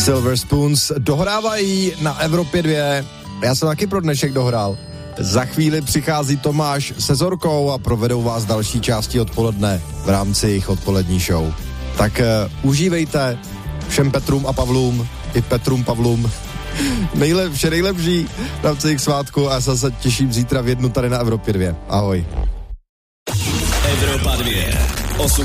Silver Spoons dohrávají na Evropě 2. Já jsem taky pro dnešek dohrál. Za chvíli přichází Tomáš se Zorkou a provedou vás další části odpoledne v rámci jejich odpolední show. Tak užívejte všem Petrům a Pavlům, i Petrům Pavlům, vše nejlepší v rámci jejich svátku a já se těším zítra v 1 tady na Evropě 2. Ahoj. Evropa 2. 8